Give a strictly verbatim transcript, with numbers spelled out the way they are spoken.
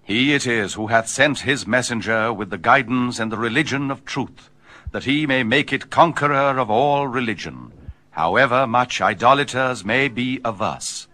He it is who hath sent his messenger with the guidance and the religion of truth, that he may make it conqueror of all religion, however much idolaters may be averse.